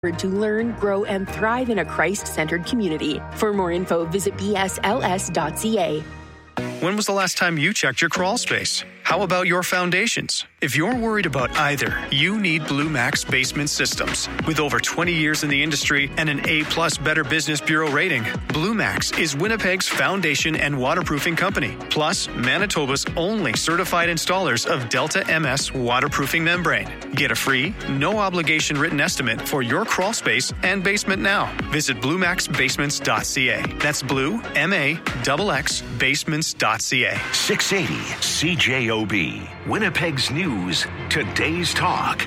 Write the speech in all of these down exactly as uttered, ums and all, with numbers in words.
To learn, grow, and thrive in a Christ-centered community. For more info, visit b s l s dot c a. When was the last time you checked your crawl space? How about your foundations? If you're worried about either, you need Blue Max Basement Systems. With over twenty years in the industry and an A-plus Better Business Bureau rating, Blue Max is Winnipeg's foundation and waterproofing company, plus Manitoba's only certified installers of Delta M S waterproofing membrane. Get a free, no-obligation written estimate for your crawl space and basement now. Visit blue max basements dot c a. That's blue, M A X X, basements dot c a. six eighty C J O B, Winnipeg's News, today's talk.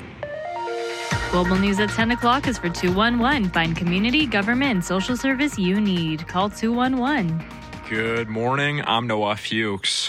Global News at ten o'clock is for two one one. Find community, government, and social service you need. Call two one one. Good morning. I'm Noah Fuchs.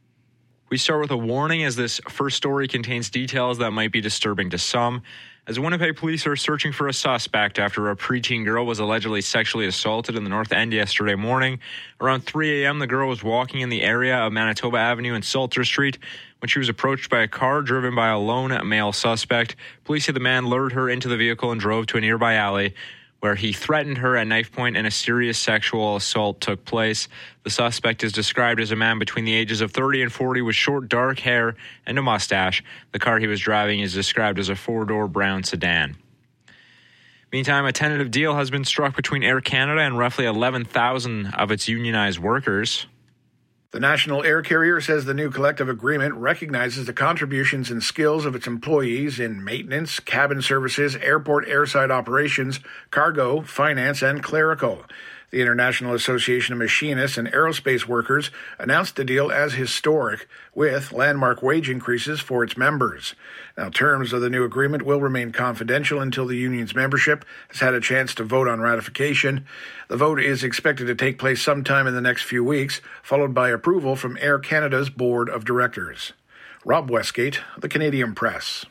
We start with a warning as this first story contains details that might be disturbing to some. As Winnipeg police are searching for a suspect after a preteen girl was allegedly sexually assaulted in the North End yesterday morning. Around three a.m., the girl was walking in the area of Manitoba Avenue and Salter Street when she was approached by a car driven by a lone male suspect. Police say the man lured her into the vehicle and drove to a nearby alley, where he threatened her at knife point and a serious sexual assault took place. The suspect is described as a man between the ages of thirty and forty with short, dark hair and a mustache. The car he was driving is described as a four-door brown sedan. Meantime, a tentative deal has been struck between Air Canada and roughly eleven thousand of its unionized workers. The National Air Carrier says the new collective agreement recognizes the contributions and skills of its employees in maintenance, cabin services, airport airside operations, cargo, finance, and clerical. The International Association of Machinists and Aerospace Workers announced the deal as historic, with landmark wage increases for its members. Now, terms of the new agreement will remain confidential until the union's membership has had a chance to vote on ratification. The vote is expected to take place sometime in the next few weeks, followed by approval from Air Canada's Board of Directors. Rob Westgate, The Canadian Press.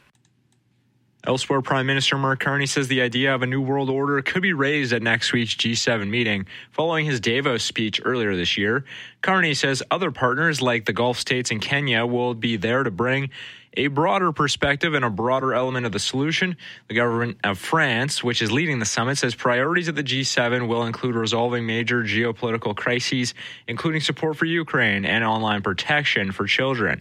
Elsewhere, Prime Minister Mark Carney says the idea of a new world order could be raised at next week's G seven meeting, following his Davos speech earlier this year. Carney says other partners like the Gulf states and Kenya will be there to bring a broader perspective and a broader element of the solution. The government of France, which is leading the summit, says priorities at the G seven will include resolving major geopolitical crises, including support for Ukraine and online protection for children.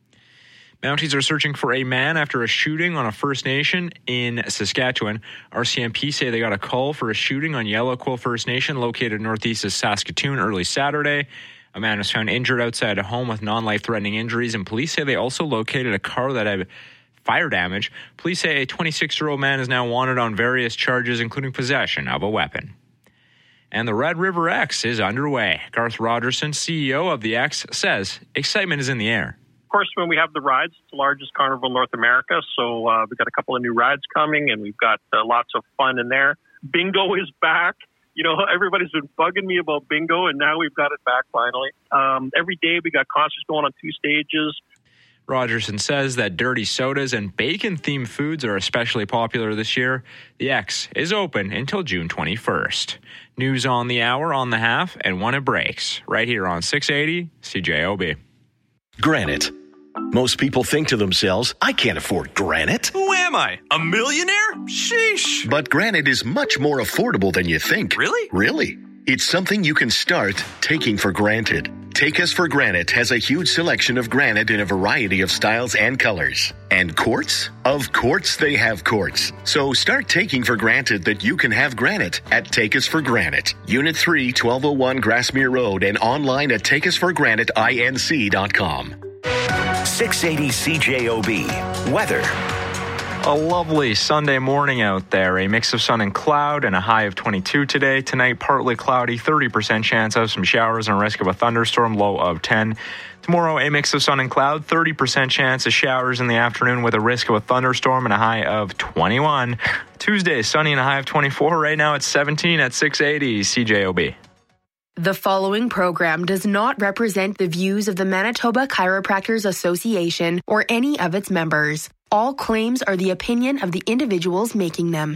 Mounties are searching for a man after a shooting on a First Nation in Saskatchewan. R C M P say they got a call for a shooting on Yellow Quill First Nation located northeast of Saskatoon early Saturday. A man was found injured outside a home with non-life-threatening injuries, and police say they also located a car that had fire damage. Police say a twenty-six-year-old man is now wanted on various charges, including possession of a weapon. And the Red River X is underway. Garth Rogerson, C E O of the X, says excitement is in the air. Of course, when we have the rides, it's the largest carnival in North America, so uh, we've got a couple of new rides coming, and we've got uh, lots of fun in there. Bingo is back. You know, everybody's been bugging me about bingo, and now we've got it back finally. Um, every day we got concerts going on two stages. Rogerson says that dirty sodas and bacon-themed foods are especially popular this year. The X is open until June twenty-first. News on the hour, on the half, and when it breaks, right here on six eighty C J O B. Granite. Most people think to themselves, I can't afford granite. Who am I? A millionaire? Sheesh. But granite is much more affordable than you think. Really? Really. It's something you can start taking for granted. Take Us for Granite has a huge selection of granite in a variety of styles and colors. And quartz? Of course they have quartz. So start taking for granted that you can have granite at Take Us for Granite. Unit three, twelve oh one Grassmere Road, and online at take us for granite inc dot com. six eighty C J O B. Weather. A lovely Sunday morning out there. A mix of sun and cloud and a high of twenty-two today. Tonight, partly cloudy, thirty percent chance of some showers and a risk of a thunderstorm, low of ten. Tomorrow, a mix of sun and cloud, thirty percent chance of showers in the afternoon with a risk of a thunderstorm and a high of twenty-one. Tuesday, sunny and a high of twenty-four. Right now, it's seventeen at six eighty C J O B. The following program does not represent the views of the Manitoba Chiropractors Association or any of its members. All claims are the opinion of the individuals making them.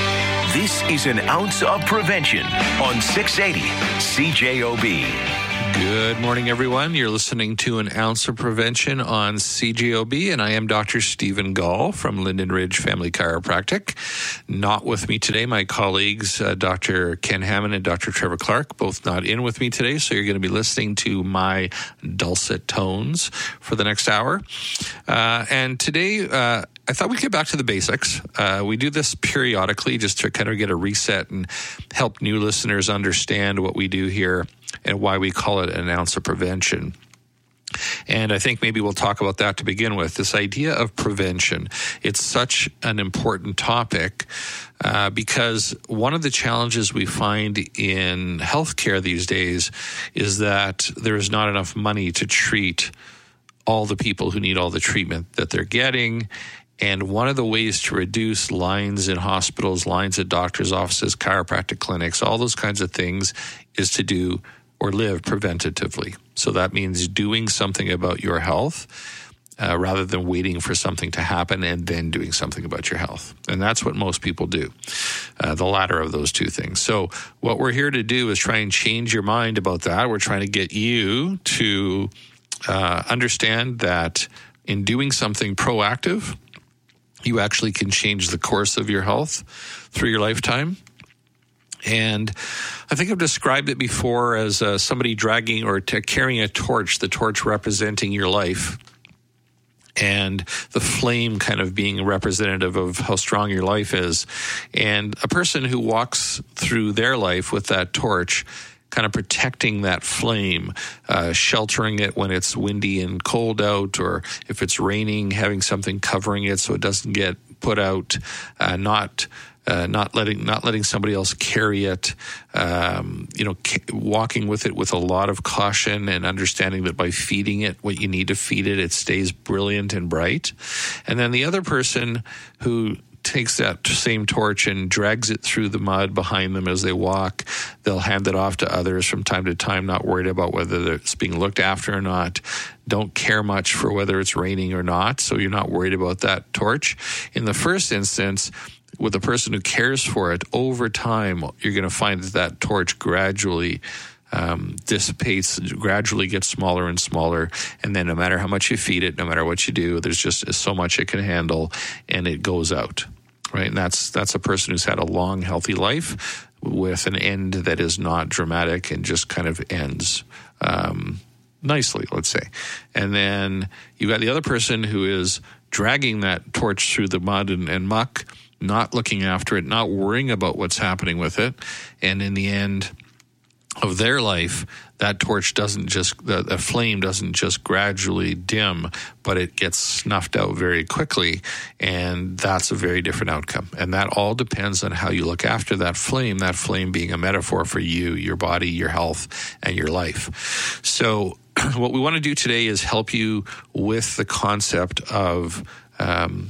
This is an ounce of prevention on six eighty C J O B. Good morning, everyone. You're listening to An Ounce of Prevention on C J O B, and I am Doctor Stephen Gall from Linden Ridge Family Chiropractic. Not with me today, my colleagues, uh, Doctor Ken Hammond and Doctor Trevor Clark, both not in with me today, so you're going to be listening to my dulcet tones for the next hour. Uh, and today, uh, I thought we'd get back to the basics. Uh, we do this periodically just to kind of get a reset and help new listeners understand what we do here and why we call it An Ounce of Prevention. And I think maybe we'll talk about that to begin with. This idea of prevention, it's such an important topic uh, because one of the challenges we find in healthcare these days is that there is not enough money to treat all the people who need all the treatment that they're getting. And one of the ways to reduce lines in hospitals, lines at doctors' offices, chiropractic clinics, all those kinds of things is to do or live preventatively. So that means doing something about your health uh, rather than waiting for something to happen and then doing something about your health. And that's what most people do, uh, the latter of those two things. So what we're here to do is try and change your mind about that. We're trying to get you to uh, understand that in doing something proactive, you actually can change the course of your health through your lifetime. And I think I've described it before as uh, somebody dragging or t- carrying a torch, the torch representing your life, and the flame kind of being representative of how strong your life is. And a person who walks through their life with that torch, kind of protecting that flame, uh, sheltering it when it's windy and cold out, or if it's raining, having something covering it so it doesn't get put out, uh, not uh, not letting not letting somebody else carry it, um, you know, c- walking with it with a lot of caution and understanding that by feeding it what you need to feed it, it stays brilliant and bright. And then the other person who takes that same torch and drags it through the mud behind them as they walk. They'll hand it off to others from time to time, not worried about whether it's being looked after or not. Don't care much for whether it's raining or not, so you're not worried about that torch. In the first instance, with the person who cares for it, over time, you're going to find that that torch gradually Um, dissipates, gradually gets smaller and smaller, and then no matter how much you feed it, no matter what you do, there's just so much it can handle, and it goes out, right? And that's that's a person who's had a long, healthy life with an end that is not dramatic and just kind of ends um, nicely, let's say. And then you got the other person who is dragging that torch through the mud and, and muck, not looking after it, not worrying about what's happening with it, and in the end of their life, that torch doesn't just, the, the flame doesn't just gradually dim, but it gets snuffed out very quickly, and that's a very different outcome. And that all depends on how you look after that flame, that flame being a metaphor for you, your body, your health, and your life. So what we want to do today is help you with the concept of um,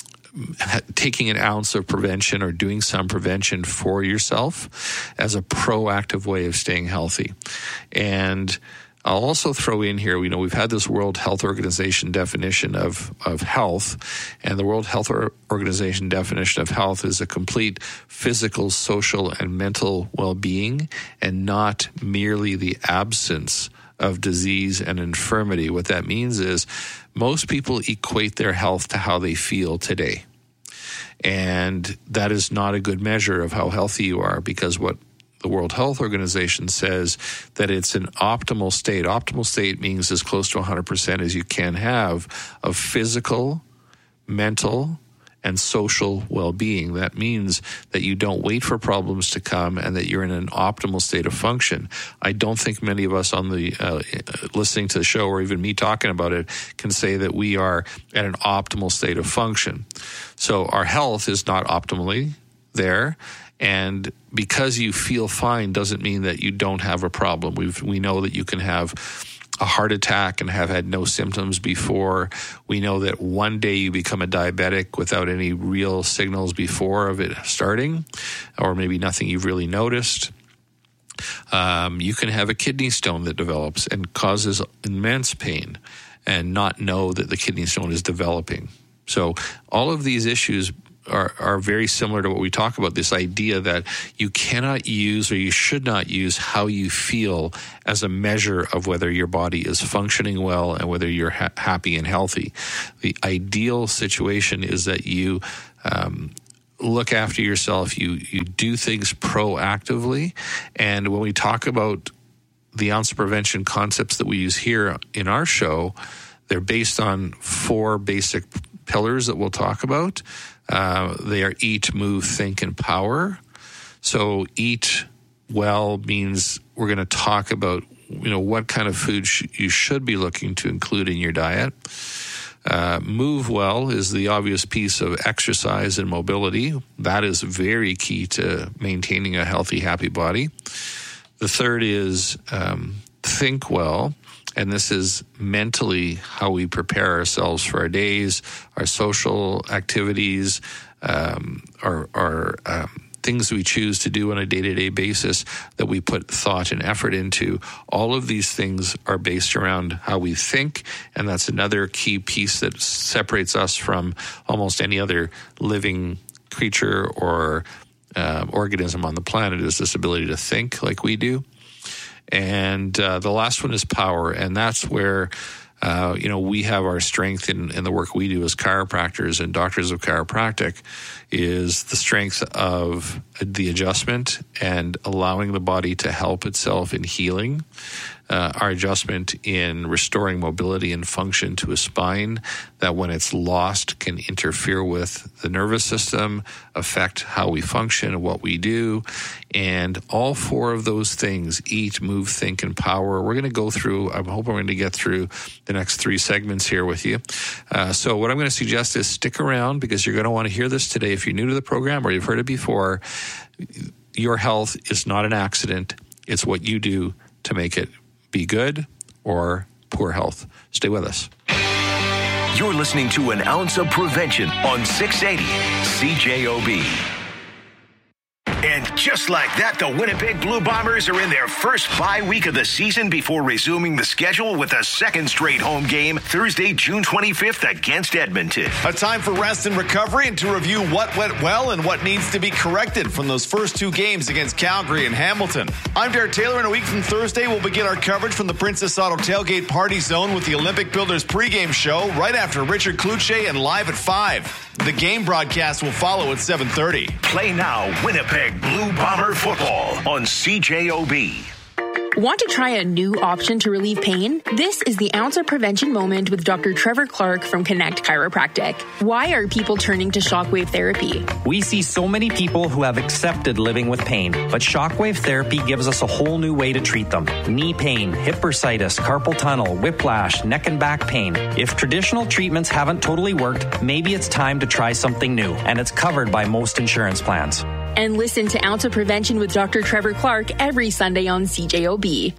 taking an ounce of prevention or doing some prevention for yourself as a proactive way of staying healthy. And I'll also throw in here, you know, we've had this World Health Organization definition of, of health, and the World Health Organization definition of health is a complete physical, social, and mental well-being, and not merely the absence of disease and infirmity. What that means is most people equate their health to how they feel today. And that is not a good measure of how healthy you are, because what the World Health Organization says that it's an optimal state. Optimal state means as close to one hundred percent as you can have of physical, mental, and social well-being. That means that you don't wait for problems to come and that you're in an optimal state of function. I don't think many of us on the uh, listening to the show, or even me talking about it, can say that we are at an optimal state of function. So our health is not optimally there. And because you feel fine doesn't mean that you don't have a problem. We've, we know that you can have a heart attack and have had no symptoms before. We know that one day you become a diabetic without any real signals before of it starting, or maybe nothing you've really noticed. Um, you can have a kidney stone that develops and causes immense pain and not know that the kidney stone is developing. So all of these issues are, are very similar to what we talk about, this idea that you cannot use or you should not use how you feel as a measure of whether your body is functioning well and whether you're ha- happy and healthy. The ideal situation is that you um, look after yourself, you, you do things proactively. And when we talk about the ounce of prevention concepts that we use here in our show, they're based on four basic pillars that we'll talk about. Uh, they are eat, move, think, and power. So eat well means we're going to talk about, you know, what kind of food sh- you should be looking to include in your diet. Uh, move well is the obvious piece of exercise and mobility. That is very key to maintaining a healthy, happy body. The third is um, think well. And this is mentally how we prepare ourselves for our days, our social activities, um, our, our um, things we choose to do on a day-to-day basis that we put thought and effort into. All of these things are based around how we think, and that's another key piece that separates us from almost any other living creature or uh, organism on the planet, is this ability to think like we do. And uh, the last one is power, and that's where uh, you know we have our strength in, in the work we do as chiropractors and doctors of chiropractic, is the strength of the adjustment and allowing the body to help itself in healing. Uh, our adjustment in restoring mobility and function to a spine that, when it's lost, can interfere with the nervous system, affect how we function and what we do. And all four of those things, eat, move, think, and power, we're going to go through. I'm hoping we're going to get through the next three segments here with you. Uh, so what I'm going to suggest is stick around, because you're going to want to hear this today. If you're new to the program or you've heard it before, your health is not an accident. It's what you do to make it be good or poor health. Stay with us. You're listening to An Ounce of Prevention on six eighty C J O B. And just like that, the Winnipeg Blue Bombers are in their first bye week of the season before resuming the schedule with a second straight home game Thursday, June twenty-fifth against Edmonton. A time for rest and recovery and to review what went well and what needs to be corrected from those first two games against Calgary and Hamilton. I'm Derek Taylor, and a week from Thursday, we'll begin our coverage from the Princess Auto Tailgate Party Zone with the Olympic Builders pregame show right after Richard Cloutier and Live at five. The game broadcast will follow at seven thirty. Play now, Winnipeg Blue Bomber football on C J O B. Want to try a new option to relieve pain? This is the Ounce of Prevention moment with Doctor Trevor Clark from Connect Chiropractic. Why are people turning to shockwave therapy? We see so many people who have accepted living with pain, but shockwave therapy gives us a whole new way to treat them. Knee pain, hip bursitis, carpal tunnel, whiplash, neck and back pain. If traditional treatments haven't totally worked, maybe it's time to try something new, and it's covered by most insurance plans. And listen to Ounce of Prevention with Doctor Trevor Clark every Sunday on C J O B.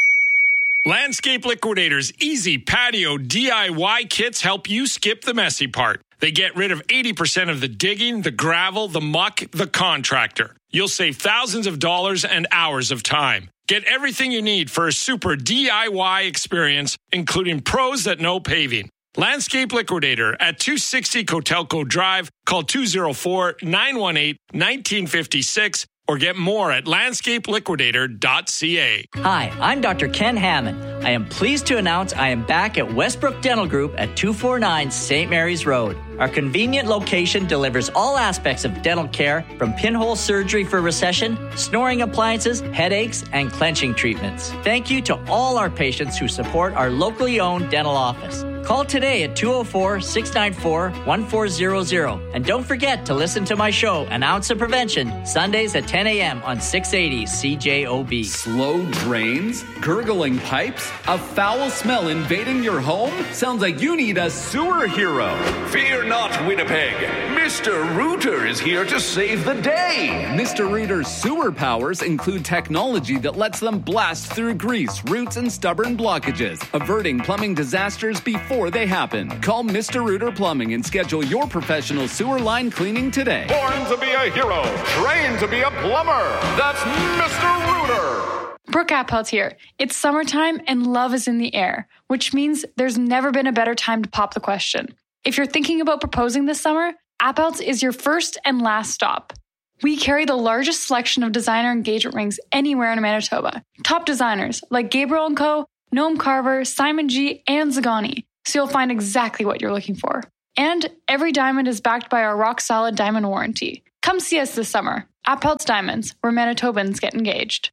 Landscape Liquidators Easy Patio D I Y kits help you skip the messy part. They get rid of eighty percent of the digging, the gravel, the muck, the contractor. You'll save thousands of dollars and hours of time. Get everything you need for a super D I Y experience, including pros that know paving. Landscape Liquidator at two sixty Cotelco Drive. Call two oh four, nine one eight, one nine five six or get more at landscape liquidator dot c a. Hi, I'm Doctor Ken Hammond. I am pleased to announce I am back at Westbrook Dental Group at two forty-nine Saint Mary's Road. Our convenient location delivers all aspects of dental care, from pinhole surgery for recession, snoring appliances, headaches, and clenching treatments. Thank you to all our patients who support our locally owned dental office. Call today at two oh four, six nine four, one four zero zero. And don't forget to listen to my show, An Ounce of Prevention, Sundays at ten a.m. on six eighty C J O B. Slow drains? Gurgling pipes? A foul smell invading your home? Sounds like you need a sewer hero. Fear not, Winnipeg. Mister Rooter is here to save the day. Mister Rooter's sewer powers include technology that lets them blast through grease, roots, and stubborn blockages, averting plumbing disasters before they happen. Call Mister Rooter Plumbing and schedule your professional sewer line cleaning today. Born to be a hero, trained to be a plumber. That's Mister Rooter. Brooke Appelt here. It's summertime and love is in the air, which means there's never been a better time to pop the question. If you're thinking about proposing this summer, Appelt's is your first and last stop. We carry the largest selection of designer engagement rings anywhere in Manitoba. Top designers like Gabriel and Co., Noam Carver, Simon G., and Zagani, so you'll find exactly what you're looking for. And every diamond is backed by our rock-solid diamond warranty. Come see us this summer. Appelt's Diamonds, where Manitobans get engaged.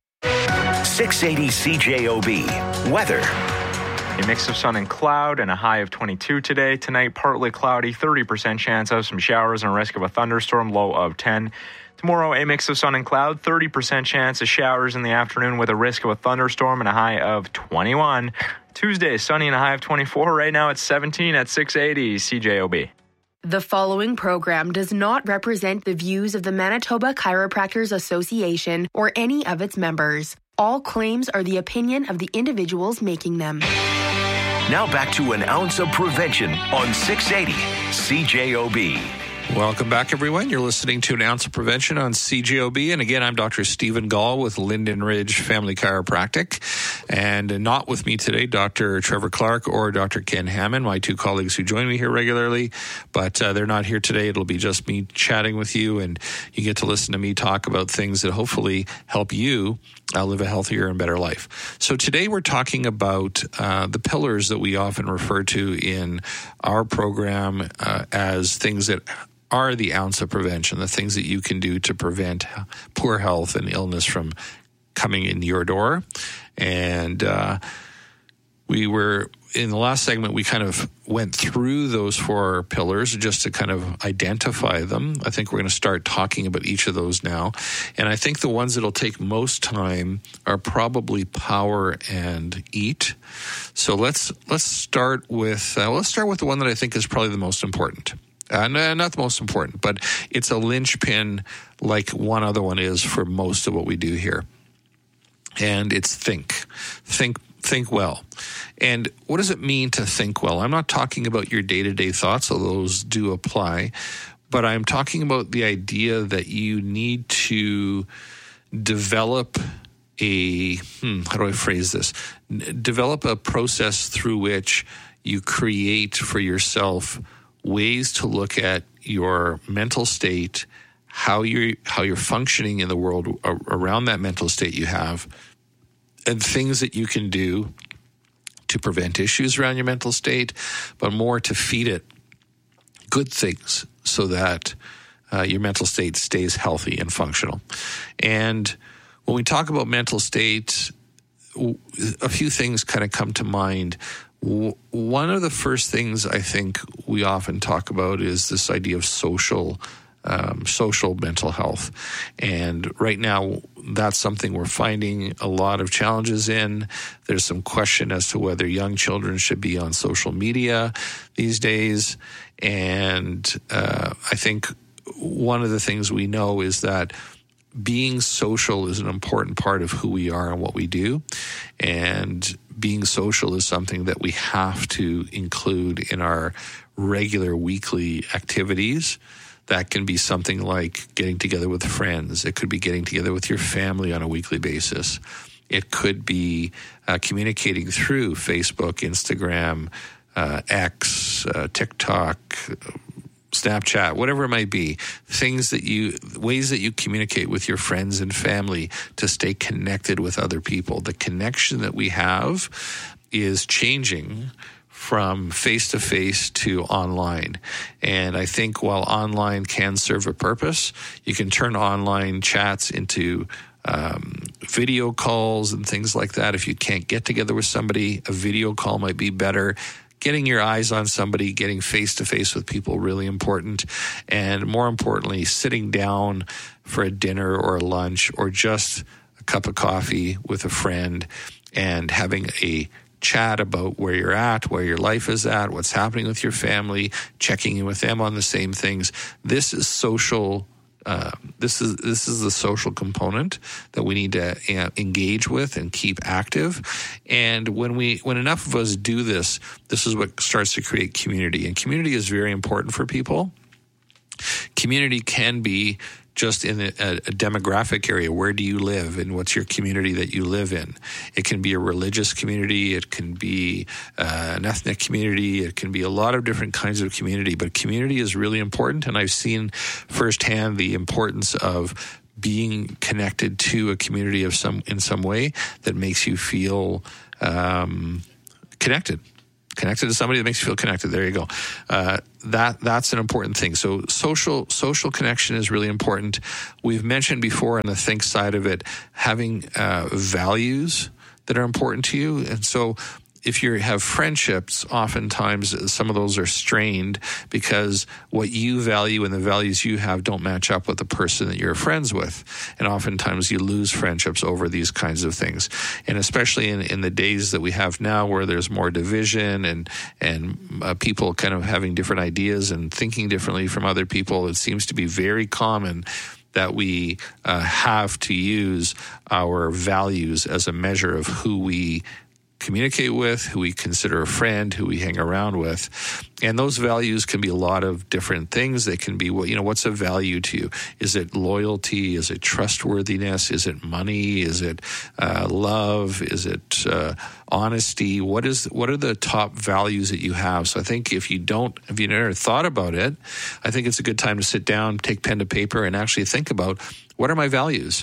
six eighty C J O B. Weather. A mix of sun and cloud and a high of twenty-two today. Tonight, partly cloudy, thirty percent chance of some showers and risk of a thunderstorm, low of ten. Tomorrow, a mix of sun and cloud, thirty percent chance of showers in the afternoon with a risk of a thunderstorm and a high of twenty-one. Tuesday, sunny and a high of twenty-four. Right now, it's seventeen at six eighty C J O B. The following program does not represent the views of the Manitoba Chiropractors Association or any of its members. All claims are the opinion of the individuals making them. Now back to an ounce of prevention on six eighty C J O B. Welcome back, everyone. You're listening to An Ounce of Prevention on C J O B. And again, I'm Doctor Stephen Gall with Linden Ridge Family Chiropractic. And not with me today, Doctor Trevor Clark or Doctor Ken Hammond, my two colleagues who join me here regularly. But uh, they're not here today. It'll be just me chatting with you, and you get to listen to me talk about things that hopefully help you uh, live a healthier and better life. So today we're talking about uh, the pillars that we often refer to in our program uh, as things that are the ounce of prevention, the things that you can do to prevent poor health and illness from coming in your door. And uh, we were, in the last segment, we kind of went through those four pillars just to kind of identify them. I think we're going to start talking about each of those now. And I think the ones that'll take most time are probably power and eat. So let's let's start with uh, let's start with the one that I think is probably the most important. Uh, no, not the most important, but it's a linchpin like one other one is for most of what we do here. And it's think. Think think well. And what does it mean to think well? I'm not talking about your day-to-day thoughts, although those do apply, but I'm talking about the idea that you need to develop a, hmm, how do I phrase this? Develop a process through which you create for yourself ways to look at your mental state, how you're, how you're functioning in the world around that mental state you have, and things that you can do to prevent issues around your mental state, but more to feed it good things so that uh, your mental state stays healthy and functional. And when we talk about mental state, a few things kind of come to mind. One of the first things I think we often talk about is this idea of social um, social mental health. And right now, that's something we're finding a lot of challenges in. There's some question as to whether young children should be on social media these days. And uh, I think one of the things we know is that being social is an important part of who we are and what we do. And being social is something that we have to include in our regular weekly activities. That can be something like getting together with friends. It could be getting together with your family on a weekly basis. It could be uh, communicating through Facebook, Instagram, uh, X, uh, TikTok, Snapchat, whatever it might be, things that you, ways that you communicate with your friends and family to stay connected with other people. The connection that we have is changing from face-to-face to online. And I think while online can serve a purpose, you can turn online chats into um, video calls and things like that. If you can't get together with somebody, a video call might be better. Getting your eyes on somebody, getting face-to-face with people, really important. And more importantly, sitting down for a dinner or a lunch or just a cup of coffee with a friend and having a chat about where you're at, where your life is at, what's happening with your family, checking in with them on the same things. This is social. Uh, this is this is the social component that we need to uh, engage with and keep active. And when we when enough of us do this, this is what starts to create community. And community is very important for people. Community can be just in a, a demographic area. Where do you live, and what's your community that you live in? It can be a religious community. It can be uh, an ethnic community. It can be a lot of different kinds of community. But community is really important, and I've seen firsthand the importance of being connected to a community of some in some way that makes you feel um, connected. Connected to somebody that makes you feel connected. There you go. Uh, that that's an important thing. So social social connection is really important. We've mentioned before on the think side of it, having uh, values that are important to you. And so if you have friendships, oftentimes some of those are strained because what you value and the values you have don't match up with the person that you're friends with. And oftentimes you lose friendships over these kinds of things. And especially in, in the days that we have now where there's more division and, and uh, people kind of having different ideas and thinking differently from other people, it seems to be very common that we uh, have to use our values as a measure of who we communicate with, who we consider a friend, who we hang around with. And those values can be a lot of different things. They can be, you know, what's a value to you? Is it loyalty? Is it trustworthiness? Is it money? Is it uh, love? Is it uh, honesty? What is, what are the top values that you have? So I think if you don't, if you never thought about it, I think it's a good time to sit down, take pen to paper, and actually think about, what are my values?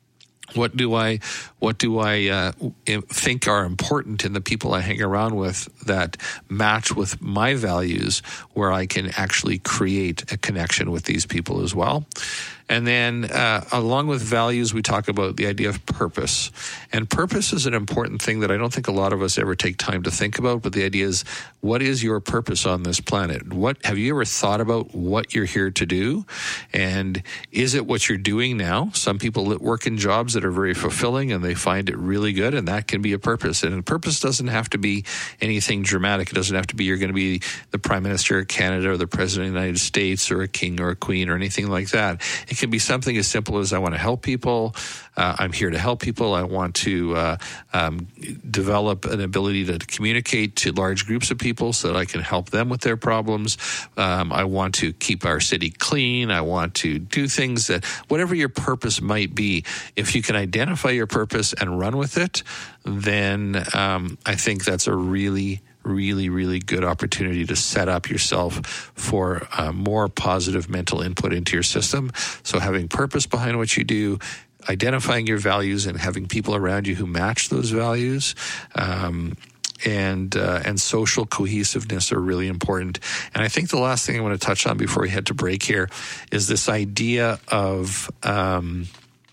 What do I, what do I uh, think are important in the people I hang around with that match with my values, where I can actually create a connection with these people as well? And then uh, along with values, we talk about the idea of purpose. And purpose is an important thing that I don't think a lot of us ever take time to think about. But the idea is, what is your purpose on this planet? What have you ever thought about what you're here to do? And is it what you're doing now? Some people work in jobs that are very fulfilling and they find it really good, and that can be a purpose. And a purpose doesn't have to be anything dramatic. It doesn't have to be you're going to be the Prime Minister of Canada or the President of the United States or a king or a queen or anything like that. It can be something as simple as, I want to help people. Uh, I'm here to help people. I want to uh, um, develop an ability to communicate to large groups of people so that I can help them with their problems. Um, I want to keep our city clean. I want to do things that, whatever your purpose might be, if you can identify your purpose and run with it, then um, I think that's a really really, really good opportunity to set up yourself for uh, more positive mental input into your system. So having purpose behind what you do, identifying your values and having people around you who match those values, um, and uh, and social cohesiveness are really important. And I think the last thing I want to touch on before we head to break here is this idea of um,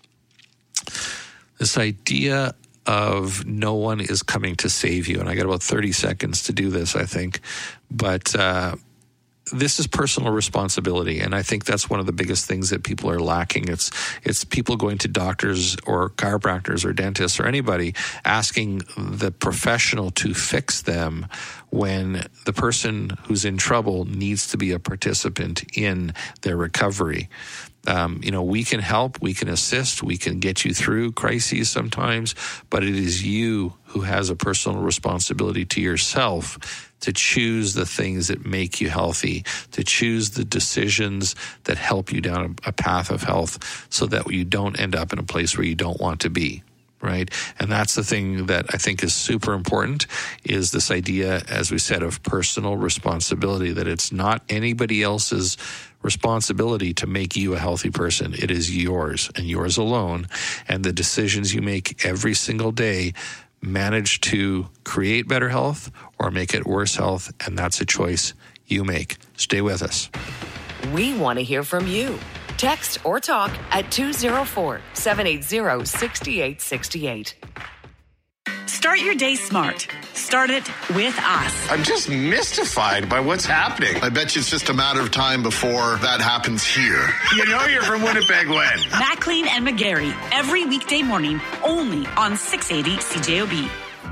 this idea of no one is coming to save you. And I got about thirty seconds to do this, I think. But uh, this is personal responsibility. And I think that's one of the biggest things that people are lacking. It's it's people going to doctors or chiropractors or dentists or anybody asking the professional to fix them when the person who's in trouble needs to be a participant in their recovery. Um, you know, we can help, we can assist, we can get you through crises sometimes, but it is you who has a personal responsibility to yourself to choose the things that make you healthy, to choose the decisions that help you down a, a path of health so that you don't end up in a place where you don't want to be. Right. And that's the thing that I think is super important, is this idea, as we said, of personal responsibility, that it's not anybody else's responsibility to make you a healthy person. It is yours and yours alone. And the decisions you make every single day manage to create better health or make it worse health. And that's a choice you make. Stay with us. We want to hear from you. Text or talk at two oh four, seven eight zero, six eight six eight. Start your day smart. Start it with us. I'm just mystified by what's happening. I bet you it's just a matter of time before that happens here. You know you're from Winnipeg when? Maclean and McGarry, every weekday morning, only on six eighty C J O B.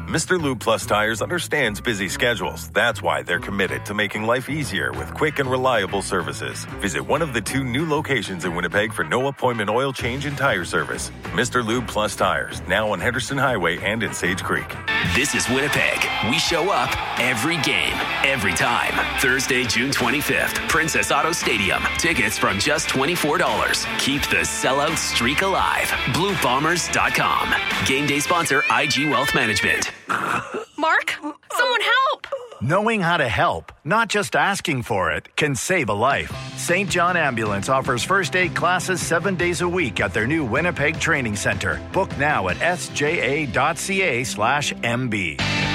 Mister Lube Plus Tires understands busy schedules. That's why they're committed to making life easier with quick and reliable services. Visit one of the two new locations in Winnipeg for no appointment oil change and tire service. Mister Lube Plus Tires, now on Henderson Highway and in Sage Creek. This is Winnipeg. We show up every game, every time. Thursday, June twenty-fifth, Princess Auto Stadium. Tickets from just twenty-four dollars. Keep the sellout streak alive. blue bombers dot com. Game day sponsor I G Wealth Management. Mark, someone help! Knowing how to help, not just asking for it, can save a life. Saint John Ambulance offers first aid classes seven days a week at their new Winnipeg Training Center. Book now at s j a dot c a slash m b.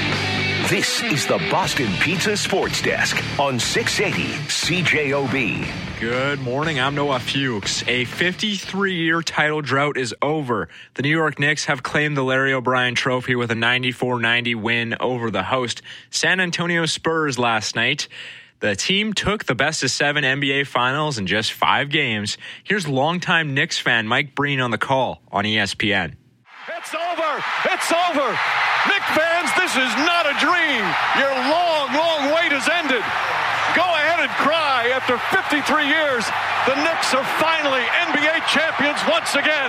This is the Boston Pizza Sports Desk on six eighty C J O B. Good morning, I'm Noah Fuchs. A fifty-three-year title drought is over. The New York Knicks have claimed the Larry O'Brien Trophy with a ninety-four ninety win over the host San Antonio Spurs last night. The team took the best of seven N B A finals in just five games. Here's longtime Knicks fan Mike Breen on the call on E S P N. It's over! It's over! Knick fans, this is not a dream! Your long, long wait has ended! Go ahead and cry. After fifty-three years, the Knicks are finally N B A champions once again.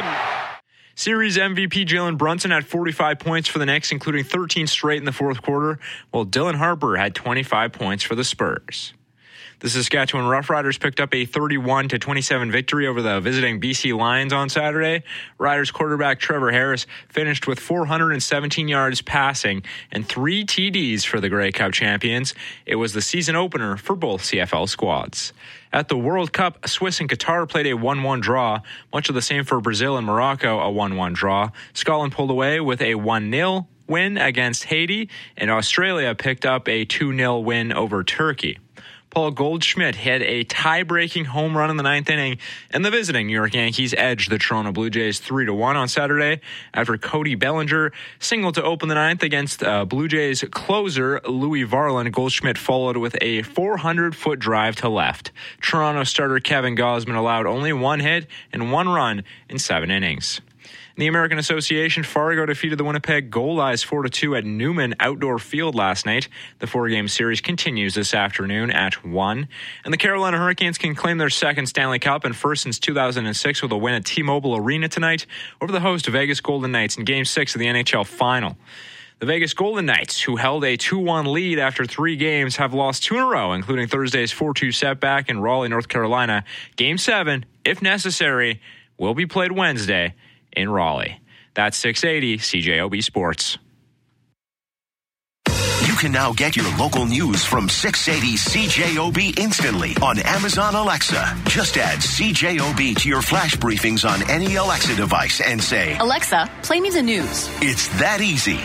Series M V P Jalen Brunson had forty-five points for the Knicks, including thirteen straight in the fourth quarter, while Dylan Harper had twenty-five points for the Spurs. The Saskatchewan Roughriders picked up a thirty-one to twenty-seven victory over the visiting B C Lions on Saturday. Riders quarterback Trevor Harris finished with four hundred seventeen yards passing and three T Ds for the Grey Cup champions. It was the season opener for both C F L squads. At the World Cup, Swiss and Qatar played a one one draw. Much of the same for Brazil and Morocco, a one one draw. Scotland pulled away with a one nil win against Haiti, and Australia picked up a two nil win over Turkey. Paul Goldschmidt hit a tie-breaking home run in the ninth inning, and the visiting New York Yankees edged the Toronto Blue Jays three to one on Saturday after Cody Bellinger singled to open the ninth against uh, Blue Jays closer Louis Varland. Goldschmidt followed with a four hundred foot drive to left. Toronto starter Kevin Gausman allowed only one hit and one run in seven innings. In the American Association, Fargo defeated the Winnipeg Goldeyes four to two at Newman Outdoor Field last night. The four-game series continues this afternoon at one. And the Carolina Hurricanes can claim their second Stanley Cup and first since two thousand six with a win at T-Mobile Arena tonight over the host Vegas Golden Knights in Game six of the N H L Final. The Vegas Golden Knights, who held a two one lead after three games, have lost two in a row, including Thursday's four two setback in Raleigh, North Carolina. Game seven, if necessary, will be played Wednesday in Raleigh. That's six eighty C J O B Sports. You can now get your local news from six eighty C J O B instantly on Amazon Alexa. Just add C J O B to your flash briefings on any Alexa device and say, Alexa, play me the news. It's that easy.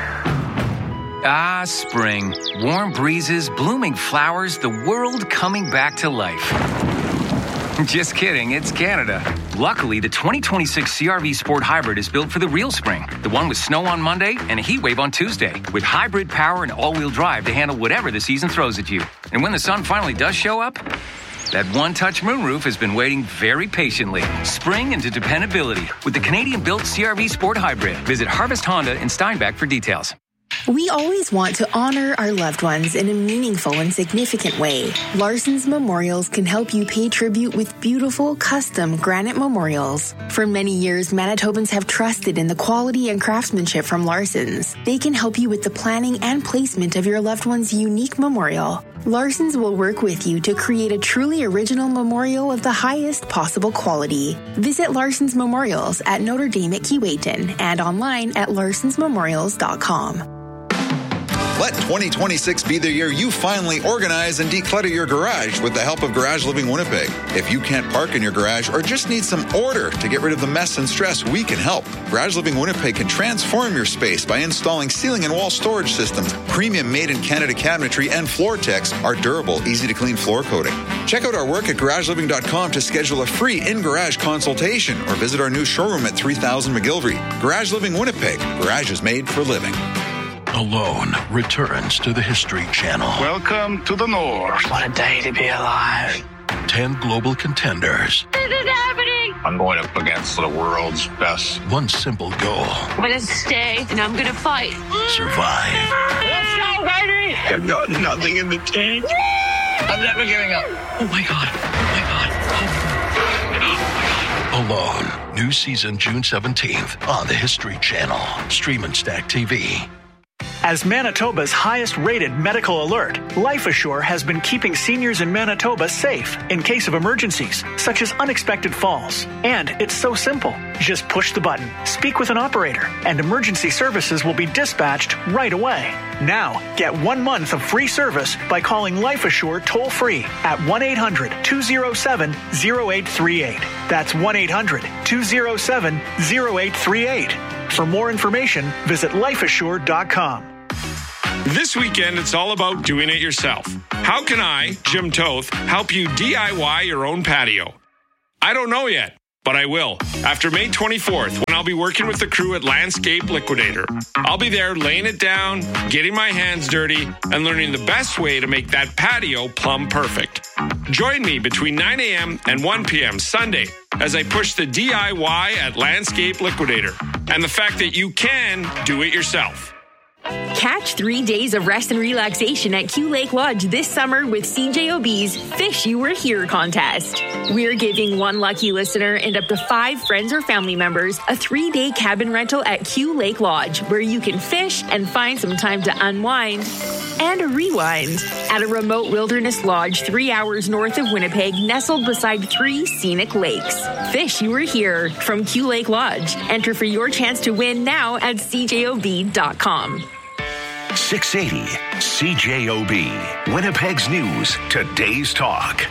Ah, spring. Warm breezes, blooming flowers, the world coming back to life. Just kidding, it's Canada. Luckily, the twenty twenty-six C R V Sport Hybrid is built for the real spring. The one with snow on Monday and a heat wave on Tuesday. With hybrid power and all-wheel drive to handle whatever the season throws at you. And when the sun finally does show up, that one-touch moonroof has been waiting very patiently. Spring into dependability with the Canadian-built C R V Sport Hybrid. Visit Harvest Honda in Steinbach for details. We always want to honor our loved ones in a meaningful and significant way. Larson's Memorials can help you pay tribute with beautiful, custom granite memorials. For many years, Manitobans have trusted in the quality and craftsmanship from Larson's. They can help you with the planning and placement of your loved one's unique memorial. Larson's will work with you to create a truly original memorial of the highest possible quality. Visit Larson's Memorials at Notre Dame at Keewatin and online at larsons memorials dot com. Let twenty twenty-six be the year you finally organize and declutter your garage with the help of Garage Living Winnipeg. If you can't park in your garage or just need some order to get rid of the mess and stress, we can help. Garage Living Winnipeg can transform your space by installing ceiling and wall storage systems, premium made-in-Canada cabinetry, and Floor-Tex, our durable, easy-to-clean floor coating. Check out our work at garage living dot com to schedule a free in-garage consultation or visit our new showroom at three thousand McGilvery. Garage Living Winnipeg. Garage is made for living. Alone returns to the History Channel. Welcome to the North. What a day to be alive. Ten global contenders. This is happening. I'm going up against the world's best. One simple goal. I'm going to stay, and I'm going to fight. Survive. Let's go, baby! I've got nothing in the tank. I'm never giving up. Oh my God. Oh my God. Oh my God. Alone. New season June seventeenth on the History Channel. Stream and Stack T V. As Manitoba's highest-rated medical alert, LifeAssure has been keeping seniors in Manitoba safe in case of emergencies, such as unexpected falls. And it's so simple. Just push the button, speak with an operator, and emergency services will be dispatched right away. Now, get one month of free service by calling LifeAssure toll-free at one eight hundred two oh seven oh eight three eight. That's one eight hundred two oh seven oh eight three eight. For more information, visit life assure dot com. This weekend, it's all about doing it yourself. How can I, Jim Toth, help you D I Y your own patio? I don't know yet, but I will. After May twenty-fourth, when I'll be working with the crew at Landscape Liquidator. I'll be there laying it down, getting my hands dirty, and learning the best way to make that patio plumb perfect. Join me between nine a.m. and one p.m. Sunday as I push the D I Y at Landscape Liquidator and the fact that you can do it yourself. Catch three days of rest and relaxation at Q Lake Lodge this summer with C J O B's Fish You Were Here contest. We're giving one lucky listener and up to five friends or family members a three-day cabin rental at Q Lake Lodge, where you can fish and find some time to unwind and rewind at a remote wilderness lodge three hours north of Winnipeg, nestled beside three scenic lakes. Fish You Were Here from Q Lake Lodge. Enter for your chance to win now at c j o b dot com. six eighty C J O B. Winnipeg's News, today's talk.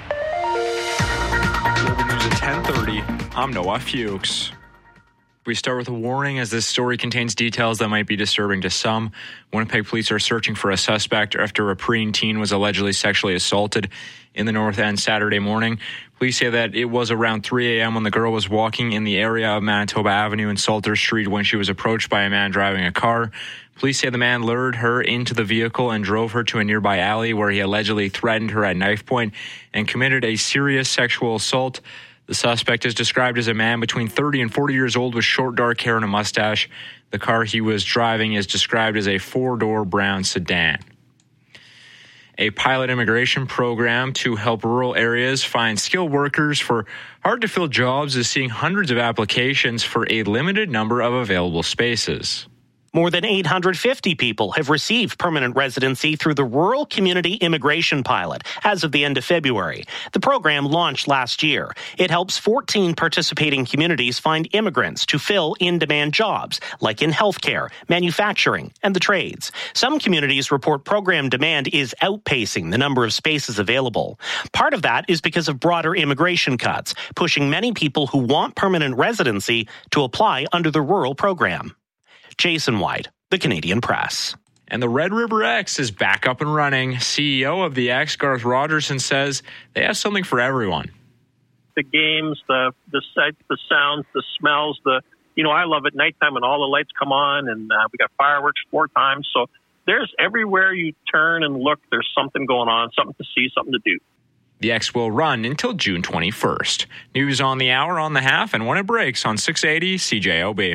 Global News at ten thirty. I'm Noah Fuchs. We start with a warning, as this story contains details that might be disturbing to some. Winnipeg police are searching for a suspect after a preteen teen was allegedly sexually assaulted in the North End Saturday morning. Police say that it was around three a.m. when the girl was walking in the area of Manitoba Avenue and Salter Street when she was approached by a man driving a car. Police say the man lured her into the vehicle and drove her to a nearby alley where he allegedly threatened her at knife point and committed a serious sexual assault. The suspect is described as a man between thirty and forty years old with short dark hair and a mustache. The car he was driving is described as a four-door brown sedan. A pilot immigration program to help rural areas find skilled workers for hard-to-fill jobs is seeing hundreds of applications for a limited number of available spaces. More than eight hundred fifty people have received permanent residency through the Rural Community Immigration Pilot as of the end of February. The program launched last year. It helps fourteen participating communities find immigrants to fill in-demand jobs, like in healthcare, manufacturing, and the trades. Some communities report program demand is outpacing the number of spaces available. Part of that is because of broader immigration cuts, pushing many people who want permanent residency to apply under the rural program. Jason White, The Canadian Press. And the Red River X is back up and running. C E O of the X, Garth Rogerson, says they have something for everyone. The games, the the sights, the sounds, the smells, the you know, I love it nighttime when all the lights come on and uh, we got fireworks four times. So there's everywhere you turn and look, there's something going on, something to see, something to do. The X will run until June twenty-first. News on the hour, on the half, and when it breaks on six eighty C J O B.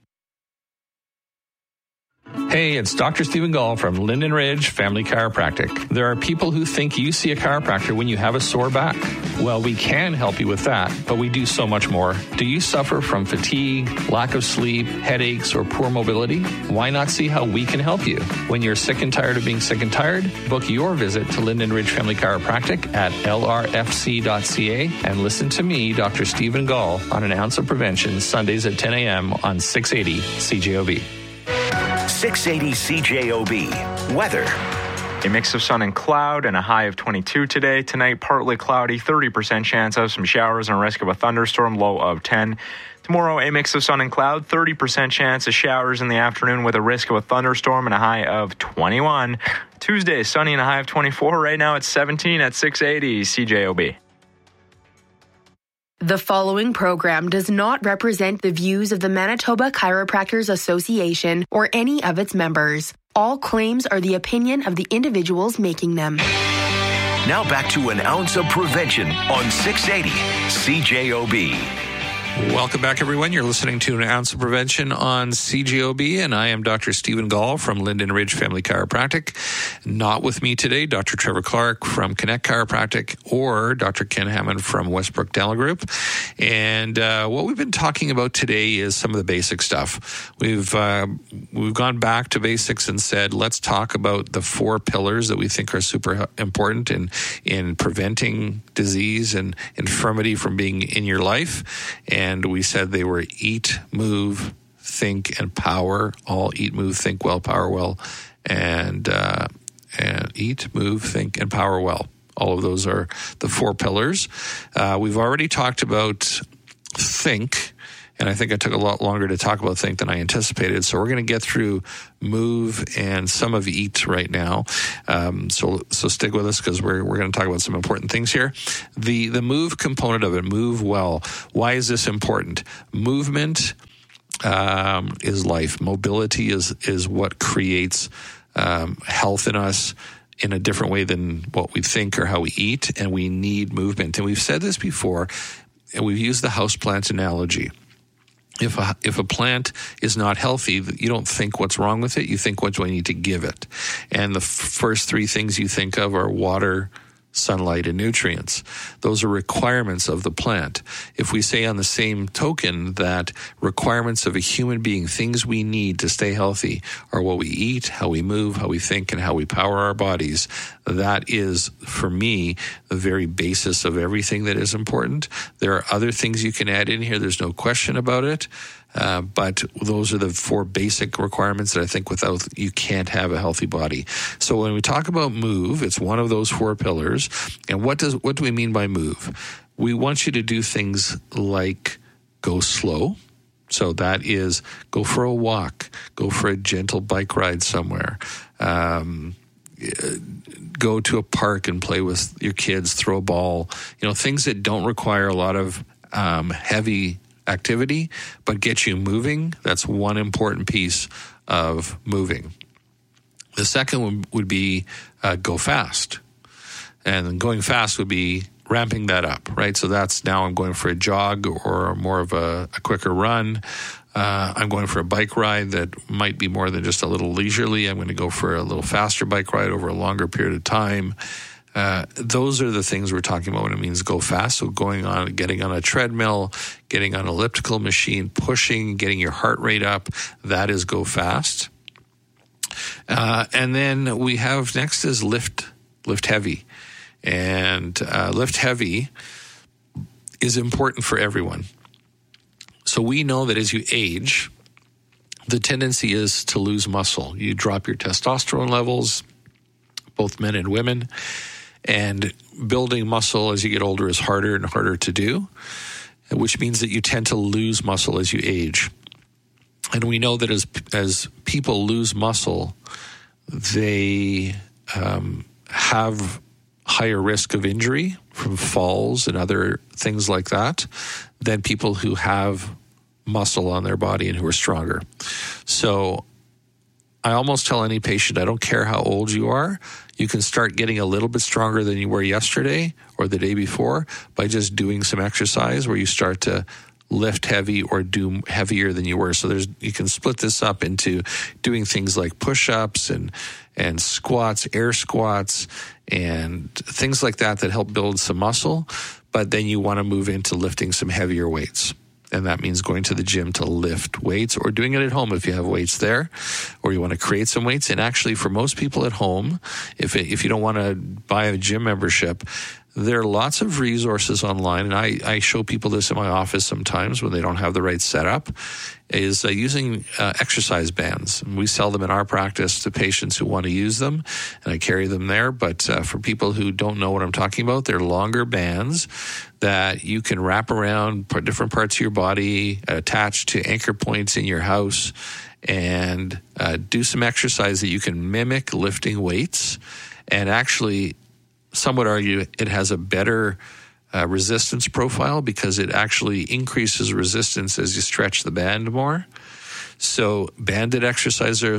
Hey, it's Doctor Stephen Gall from Linden Ridge Family Chiropractic. There are people who think you see a chiropractor when you have a sore back. Well, we can help you with that, but we do so much more. Do you suffer from fatigue, lack of sleep, headaches, or poor mobility? Why not see how we can help you? When you're sick and tired of being sick and tired, book your visit to Linden Ridge Family Chiropractic at L R F C dot C A and listen to me, Doctor Stephen Gall, on An Ounce of Prevention, Sundays at ten a.m. on six eighty C J O B. six eighty C J O B. Weather. A mix of sun and cloud and a high of twenty-two today. Tonight, partly cloudy, thirty percent chance of some showers and a risk of a thunderstorm, low of ten. Tomorrow, a mix of sun and cloud, thirty percent chance of showers in the afternoon with a risk of a thunderstorm and a high of twenty-one. Tuesday, sunny and a high of twenty-four. Right now, it's seventeen at six eighty C J O B. The following program does not represent the views of the Manitoba Chiropractors Association or any of its members. All claims are the opinion of the individuals making them. Now back to an ounce of prevention on six eighty C J O B. Welcome back, everyone. You're listening to An Ounce of Prevention on C J O B, and I am Doctor Stephen Gall from Linden Ridge Family Chiropractic. Not with me today, Doctor Trevor Clark from Connect Chiropractic or Doctor Ken Hammond from Westbrook Dental Group. And uh, what we've been talking about today is some of the basic stuff. We've uh, we've gone back to basics and said, let's talk about the four pillars that we think are super important in, in preventing disease and infirmity from being in your life. And And we said they were eat, move, think, and power. All eat, move, think well, power well. And, uh, and eat, move, think, and power well. All of those are the four pillars. Uh, we've already talked about think. And I think I took a lot longer to talk about think than I anticipated. So we're going to get through move and some of eat right now. Um, so so stick with us because we're we're going to talk about some important things here. The the move component of it, move well. Why is this important? Movement um, is life. Mobility is is what creates um, health in us in a different way than what we think or how we eat. And we need movement. And we've said this before, and we've used the houseplant analogy. If a, if a plant is not healthy, you don't think what's wrong with it. You think what do I need to give it? And the f- first three things you think of are water, sunlight, and nutrients. Those are requirements of the plant. If we say on the same token that requirements of a human being, things we need to stay healthy, are what we eat, how we move, how we think, and how we power our bodies, that is, for me, the very basis of everything that is important. There are other things you can add in here. There's no question about it. Uh, but those are the four basic requirements that I think without you can't have a healthy body. So when we talk about move, it's one of those four pillars. And what does what do we mean by move? We want you to do things like go slow. So that is go for a walk, go for a gentle bike ride somewhere, um, go to a park and play with your kids, throw a ball, you know, things that don't require a lot of um, heavy activity, but get you moving. That's one important piece of moving. The second would, would be uh, go fast. And going fast would be ramping that up, right? So that's now I'm going for a jog or more of a, a quicker run. Uh, I'm going for a bike ride that might be more than just a little leisurely. I'm going to go for a little faster bike ride over a longer period of time. Uh, those are the things we're talking about when it means go fast. So going on, getting on a treadmill, getting on an elliptical machine, pushing, getting your heart rate up, that is go fast. Uh, and then we have next is lift, lift heavy. And uh, lift heavy is important for everyone. So we know that as you age, the tendency is to lose muscle. You drop your testosterone levels, both men and women. And building muscle as you get older is harder and harder to do, which means that you tend to lose muscle as you age. And we know that as as people lose muscle, they um, have higher risk of injury from falls and other things like that than people who have muscle on their body and who are stronger. So I almost tell any patient, I don't care how old you are, you can start getting a little bit stronger than you were yesterday or the day before by just doing some exercise where you start to lift heavy or do heavier than you were. So there's you can split this up into doing things like push-ups and and squats, air squats, and things like that that help build some muscle. But then you want to move into lifting some heavier weights. And that means going to the gym to lift weights or doing it at home if you have weights there or you want to create some weights. And actually, for most people at home, if it, if you don't want to buy a gym membership, there are lots of resources online. And I, I show people this in my office sometimes when they don't have the right setup, is uh, using uh, exercise bands. And we sell them in our practice to patients who want to use them, and I carry them there. But uh, for people who don't know what I'm talking about, they're longer bands that you can wrap around different parts of your body, attached to anchor points in your house, and uh, do some exercise that you can mimic lifting weights. And actually, some would argue it has a better uh, resistance profile because it actually increases resistance as you stretch the band more. So banded exercises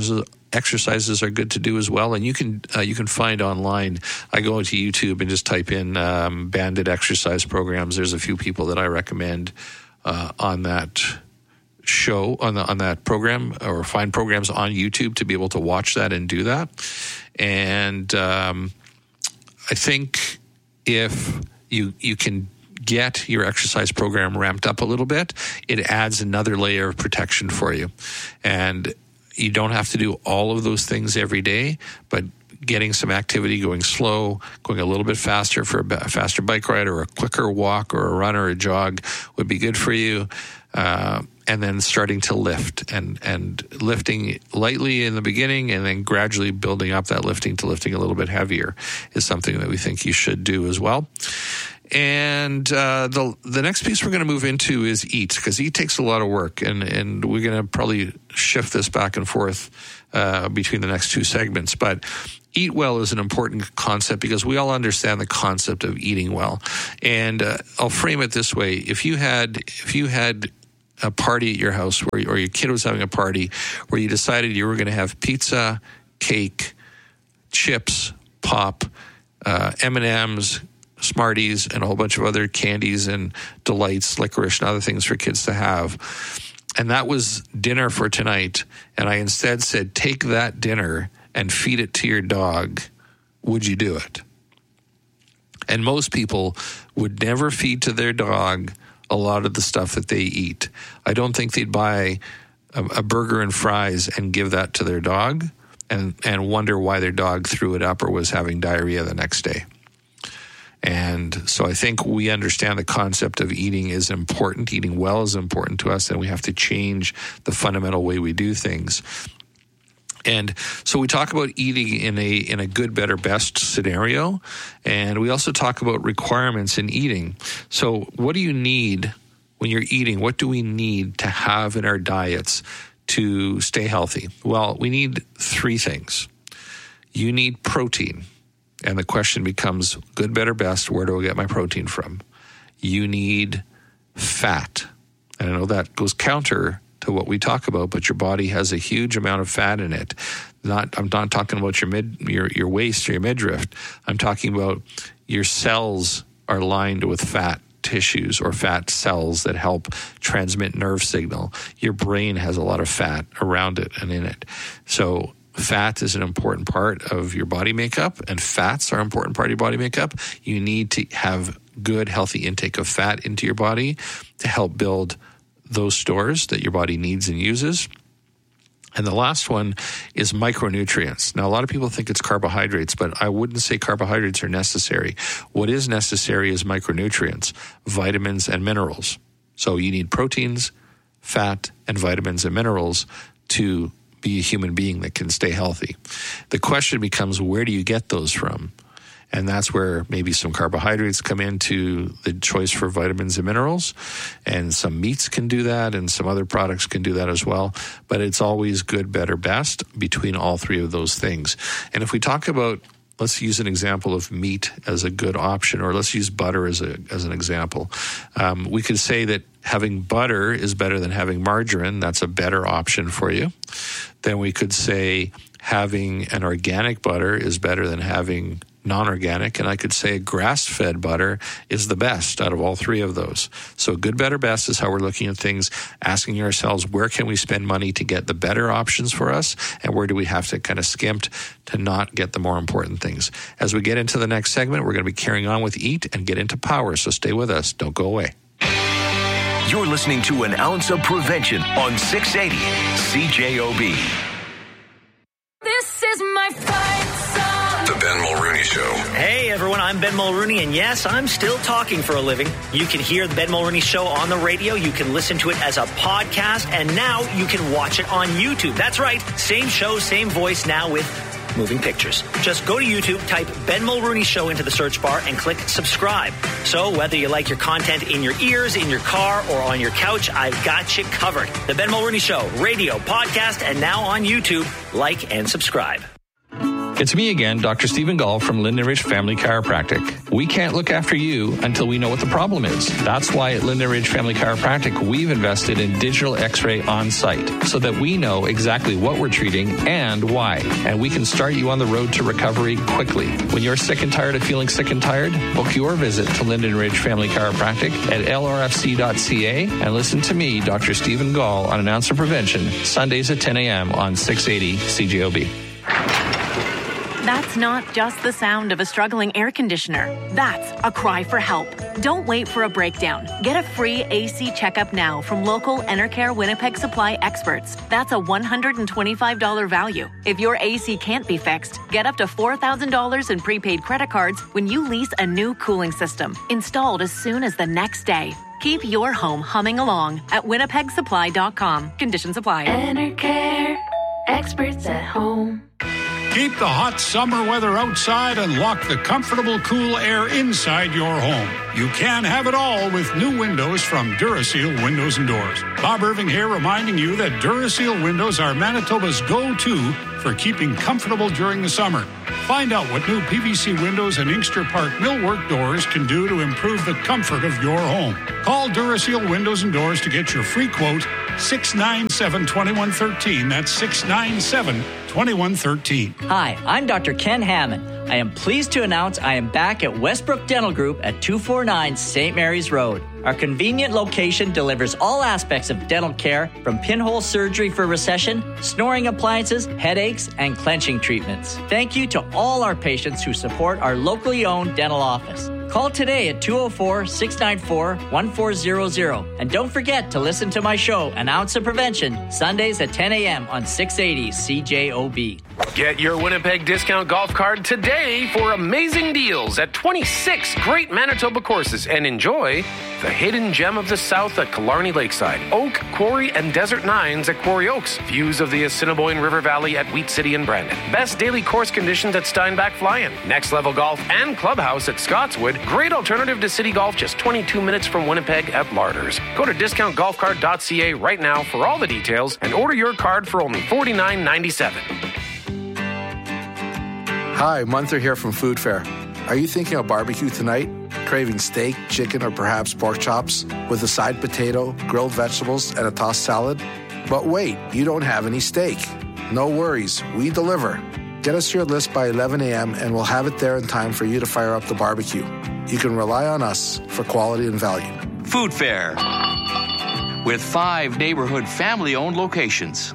exercises are good to do as well. And you can uh, you can find online. I go into YouTube and just type in um, Bandit exercise programs. There's a few people that I recommend uh, on that show on the on that program, or find programs on YouTube to be able to watch that and do that. And um, I think if you you can get your exercise program ramped up a little bit, it adds another layer of protection for you. And you don't have to do all of those things every day, but getting some activity, going slow, going a little bit faster for a faster bike ride, or a quicker walk, or a run, or a jog would be good for you. Uh, and then starting to lift and, and lifting lightly in the beginning, and then gradually building up that lifting to lifting a little bit heavier is something that we think you should do as well. And uh, the the next piece we're going to move into is eat, because eat takes a lot of work, and, and we're going to probably shift this back and forth uh, between the next two segments. But eat well is an important concept, because we all understand the concept of eating well. And uh, I'll frame it this way: if you had if you had a party at your house, where or your kid was having a party where you decided you were going to have pizza, cake, chips, pop, uh, M and M's, Smarties, and a whole bunch of other candies and delights, licorice, and other things for kids to have, and that was dinner for tonight, and I instead said, take that dinner and feed it to your dog, would you do it? And most people would never feed to their dog a lot of the stuff that they eat. I don't think they'd buy a, a burger and fries and give that to their dog and, and wonder why their dog threw it up or was having diarrhea the next day. And so I think we understand the concept of eating is important. Eating well is important to us, and we have to change the fundamental way we do things. And so we talk about eating in a in a good, better, best scenario, and we also talk about requirements in eating. So what do you need when you're eating? What do we need to have in our diets to stay healthy? Well, we need three things. You need protein. And the question becomes, good, better, best, where do I get my protein from? You need fat. And I know that goes counter to what we talk about, but your body has a huge amount of fat in it. Not, I'm not talking about your mid, your, your waist or your midriff. I'm talking about your cells are lined with fat tissues or fat cells that help transmit nerve signal. Your brain has a lot of fat around it and in it. So fat is an important part of your body makeup, and fats are an important part of your body makeup. You need to have good, healthy intake of fat into your body to help build those stores that your body needs and uses. And the last one is micronutrients. Now, a lot of people think it's carbohydrates, but I wouldn't say carbohydrates are necessary. What is necessary is micronutrients, vitamins and minerals. So you need proteins, fat, and vitamins and minerals to be a human being that can stay healthy. The question becomes, where do you get those from? And that's where maybe some carbohydrates come into the choice for vitamins and minerals. And some meats can do that, and some other products can do that as well. But it's always good, better, best between all three of those things. And if we talk about, let's use an example of meat as a good option, or let's use butter as a as an example. Um, we could say that having butter is better than having margarine. That's a better option for you. Then we could say having an organic butter is better than having non-organic, and I could say grass-fed butter is the best out of all three of those. So good, better, best is how we're looking at things, asking ourselves, where can we spend money to get the better options for us, and where do we have to kind of skimp to not get the more important things. As we get into the next segment, we're going to be carrying on with Eat and get into Power, so stay with us. Don't go away. You're listening to An Ounce of Prevention on six eighty C J O B. This is my fight song. The Ben Mulrooney Show. Hey everyone, I'm Ben Mulrooney, and yes, I'm still talking for a living. You can hear the Ben Mulrooney Show on the radio, you can listen to it as a podcast, and now you can watch it on YouTube. That's right, same show, same voice, now with moving pictures. Just go to YouTube, type Ben Mulrooney Show into the search bar, and click subscribe. So whether you like your content in your ears, in your car, or on your couch, I've got you covered. The Ben Mulrooney Show, radio, podcast, and now on YouTube. Like and subscribe. It's me again, Doctor Stephen Gall from Linden Ridge Family Chiropractic. We can't look after you until we know what the problem is. That's why at Linden Ridge Family Chiropractic, we've invested in digital x-ray on site so that we know exactly what we're treating and why. And we can start you on the road to recovery quickly. When you're sick and tired of feeling sick and tired, book your visit to Linden Ridge Family Chiropractic at L R F C dot C A and listen to me, Doctor Stephen Gall, on An Ounce of Prevention, Sundays at ten a.m. on six eighty C J O B. That's not just the sound of a struggling air conditioner. That's a cry for help. Don't wait for a breakdown. Get a free A C checkup now from local Enercare Winnipeg Supply experts. That's a one hundred twenty-five dollars value. If your A C can't be fixed, get up to four thousand dollars in prepaid credit cards when you lease a new cooling system, installed as soon as the next day. Keep your home humming along at winnipeg supply dot com. Conditions apply. Enercare, experts at home. Keep the hot summer weather outside and lock the comfortable, cool air inside your home. You can have it all with new windows from Duraseal Windows and Doors. Bob Irving here, reminding you that Duraseal windows are Manitoba's go-to for keeping comfortable during the summer. Find out what new P V C windows and Inkster Park millwork doors can do to improve the comfort of your home. Call Duraseal Windows and Doors to get your free quote, six nine seven, two one one three. That's six nine seven, two one one three. Hi, I'm Doctor Ken Hammond. I am pleased to announce I am back at Westbrook Dental Group at two forty-nine Saint Mary's Road. Our convenient location delivers all aspects of dental care, from pinhole surgery for recession, snoring appliances, headaches, and clenching treatments. Thank you to all our patients who support our locally owned dental office. Call today at two oh four, six nine four, one four zero zero. And don't forget to listen to my show, An Ounce of Prevention, Sundays at ten a.m. on six eighty C J O B. Get your Winnipeg Discount Golf Card today for amazing deals at twenty-six great Manitoba courses, and enjoy the hidden gem of the South at Killarney Lakeside, Oak, Quarry, and Desert Nines at Quarry Oaks, views of the Assiniboine River Valley at Wheat City and Brandon, best daily course conditions at Steinbach Fly-In, Next Level Golf and Clubhouse at Scotswood, great alternative to City Golf just twenty-two minutes from Winnipeg at Larders. Go to discount golf card dot c a right now for all the details and order your card for only forty-nine ninety-seven. Hi, Munther here from Food Fair. Are you thinking of barbecue tonight? Craving steak, chicken, or perhaps pork chops with a side potato, grilled vegetables, and a tossed salad? But wait, you don't have any steak. No worries, we deliver. Get us your list by eleven a.m. and we'll have it there in time for you to fire up the barbecue. You can rely on us for quality and value. Food Fair, with five neighborhood family-owned locations.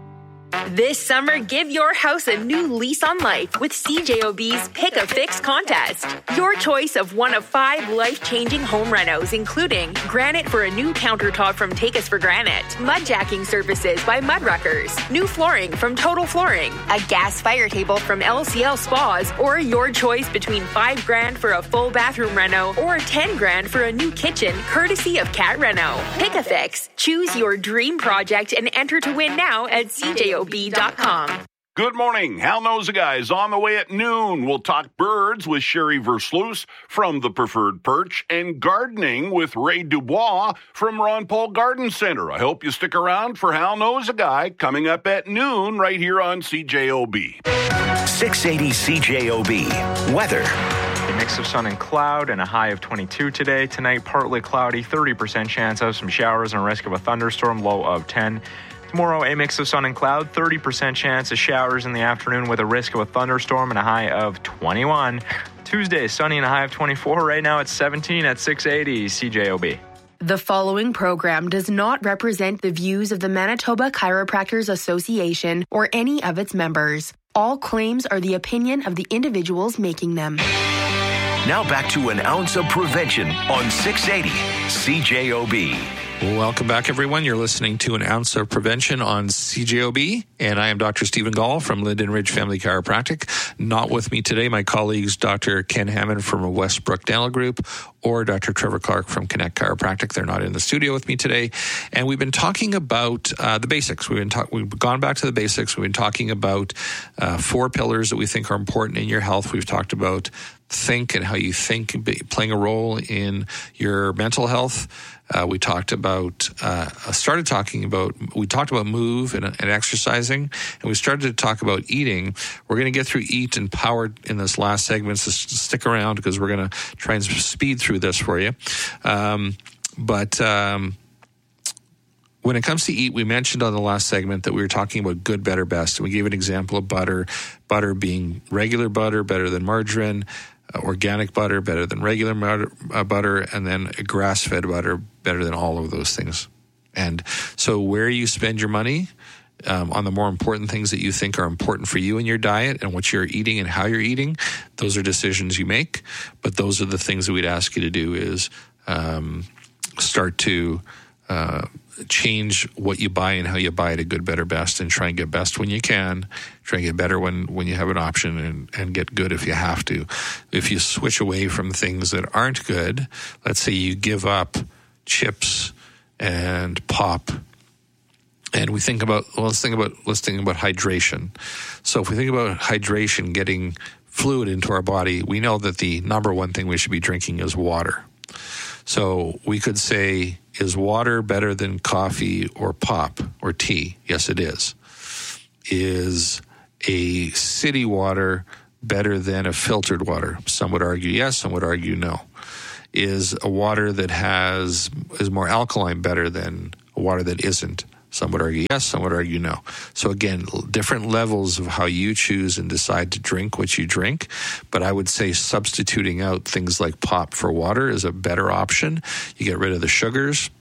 This summer, give your house a new lease on life with C J O B's Pick a Fix contest. Your choice of one of five life-changing home renos, including granite for a new countertop from Take Us for Granite, mud jacking services by Mudruckers, new flooring from Total Flooring, a gas fire table from L C L Spas, or your choice between five grand for a full bathroom reno or ten grand for a new kitchen, courtesy of Cat Reno. Pick a Fix. Choose your dream project and enter to win now at C J O B dot com. Good morning. Hal Knows a Guy is on the way at noon. We'll talk birds with Sherry Versluis from The Preferred Perch and gardening with Ray Dubois from Ron Paul Garden Center. I hope you stick around for Hal Knows a Guy coming up at noon right here on C J O B. six eighty C J O B. Weather. A mix of sun and cloud and a high of twenty-two today. Tonight, partly cloudy, thirty percent chance of some showers and a risk of a thunderstorm, low of ten. Tomorrow, a mix of sun and cloud, thirty percent chance of showers in the afternoon with a risk of a thunderstorm and a high of twenty-one. Tuesday, sunny and a high of twenty-four. Right now, it's seventeen at six eighty C J O B. The following program does not represent the views of the Manitoba Chiropractors Association or any of its members. All claims are the opinion of the individuals making them. Now back to An Ounce of Prevention on six eighty C J O B. Welcome back, everyone. You're listening to An Ounce of Prevention on C J O B, and I am Doctor Stephen Gall from Linden Ridge Family Chiropractic. Not with me today, my colleagues Doctor Ken Hammond from Westbrook Dental Group or Doctor Trevor Clark from Connect Chiropractic. They're not in the studio with me today, and we've been talking about uh, the basics. We've been talk- We've gone back to the basics. We've been talking about uh, four pillars that we think are important in your health. We've talked about think and how you think playing a role in your mental health. Uh, we talked about, uh, started talking about, we talked about move and, and exercising, and we started to talk about eating. We're going to get through eat and power in this last segment, so stick around because we're going to try and speed through this for you. Um, but um, when it comes to eat, we mentioned on the last segment that we were talking about good, better, best. And we gave an example of butter, butter being regular butter, better than margarine, uh, organic butter, better than regular butter, uh, butter, and then grass-fed butter, better than all of those things. And so where you spend your money um, on the more important things that you think are important for you in your diet and what you're eating and how you're eating, those are decisions you make. But those are the things that we'd ask you to do is um, start to uh, change what you buy and how you buy it, a good, better, best, and try and get best when you can. Try and get better when, when you have an option, and, and get good if you have to. If you switch away from things that aren't good, let's say you give up chips and pop, and we think about, well, let's think about, let's think about hydration. So if we think about hydration, getting fluid into our body, we know that the number one thing we should be drinking is water. So we could say, is water better than coffee or pop or tea? Yes, it is. Is a city water better than a filtered water? Some would argue yes, some would argue no. Is a water that has is more alkaline better than a water that isn't? Some would argue yes, some would argue no. So again, different levels of how you choose and decide to drink what you drink. But I would say substituting out things like pop for water is a better option. You get rid of the sugars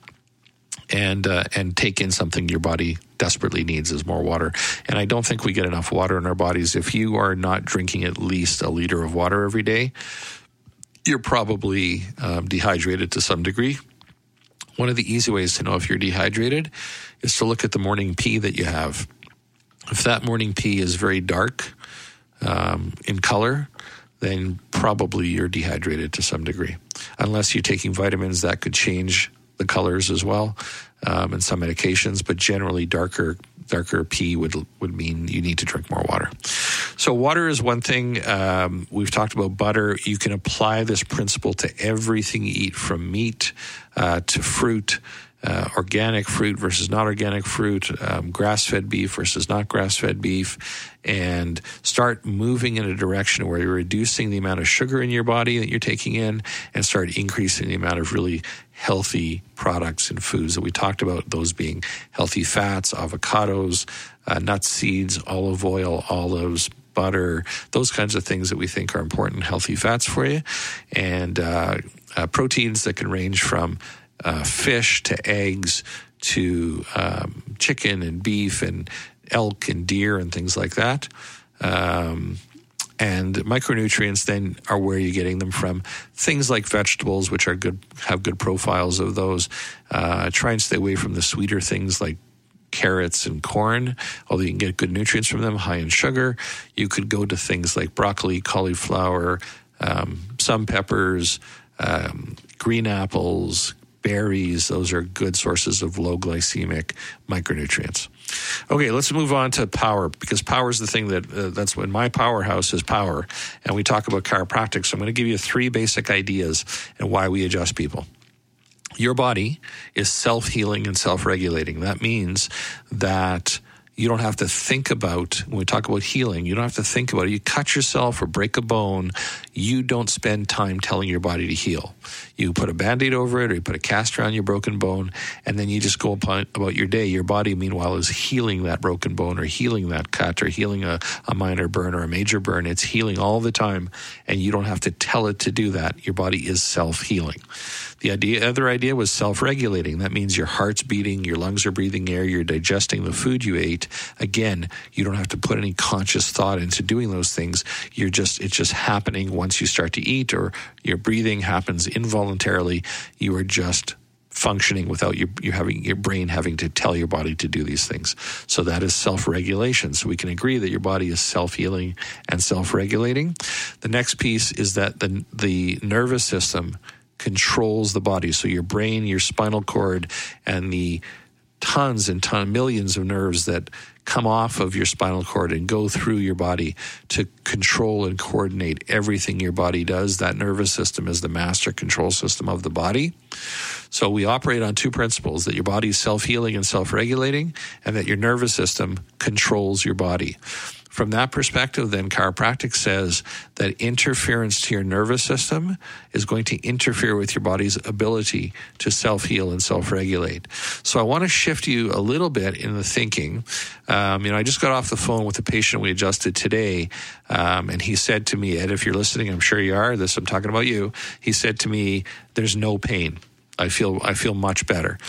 and uh, and take in something your body desperately needs, is more water. And I don't think we get enough water in our bodies. If you are not drinking at least a liter of water every day, you're probably um, dehydrated to some degree. One of the easy ways to know if you're dehydrated is to look at the morning pee that you have. If that morning pee is very dark um, in color, then probably you're dehydrated to some degree. Unless you're taking vitamins, that could change the colors as well, um, and some medications, but generally darker darker pee would would mean you need to drink more water. So water is one thing. Um, we've talked about butter. You can apply this principle to everything you eat, from meat uh, to fruit, uh, organic fruit versus not organic fruit, um, grass-fed beef versus not grass-fed beef, and start moving in a direction where you're reducing the amount of sugar in your body that you're taking in and start increasing the amount of really healthy products and foods that we talked about, those being healthy fats, avocados, uh, nuts, seeds, olive oil, olives, butter, those kinds of things that we think are important healthy fats for you, and uh, uh, proteins that can range from uh, fish to eggs to um, chicken and beef and elk and deer and things like that. Um, and micronutrients then are where you're getting them from. Things like vegetables, which are good, have good profiles of those. Uh, try and stay away from the sweeter things like carrots and corn, although you can get good nutrients from them, high in sugar. You could go to things like broccoli, cauliflower, um, some peppers, um, green apples, berries. Those are good sources of low glycemic micronutrients. Okay, let's move on to power, because power is the thing that, uh, that's when my powerhouse is power. And we talk about chiropractic. So I'm going to give you three basic ideas and why we adjust people. Your body is self-healing and self-regulating. That means that you don't have to think about, when we talk about healing, you don't have to think about it. You cut yourself or break a bone, you don't spend time telling your body to heal. You put a Band-Aid over it, or you put a cast around your broken bone, and then you just go about your day. Your body, meanwhile, is healing that broken bone or healing that cut or healing a, a minor burn or a major burn. It's healing all the time, and you don't have to tell it to do that. Your body is self-healing. The idea, other idea was self-regulating. That means your heart's beating, your lungs are breathing air, you're digesting the food you ate. Again, you don't have to put any conscious thought into doing those things. You're just, it's just happening once you start to eat, or your breathing happens involuntarily. You are just functioning without your, you having your brain having to tell your body to do these things. So that is self-regulation. So we can agree that your body is self-healing and self-regulating. The next piece is that the the nervous system controls the body. So your brain, your spinal cord, and the tons and ton, millions of nerves that come off of your spinal cord and go through your body to control and coordinate everything your body does. That nervous system is the master control system of the body. So we operate on two principles, that your body is self-healing and self-regulating, and that your nervous system controls your body. From that perspective, then, chiropractic says that interference to your nervous system is going to interfere with your body's ability to self-heal and self-regulate. So I want to shift you a little bit in the thinking. Um, you know, I just got off the phone with a patient we adjusted today, um, and he said to me, Ed, if you're listening, I'm sure you are, this I'm talking about you, he said to me, there's no pain. I feel I feel much better.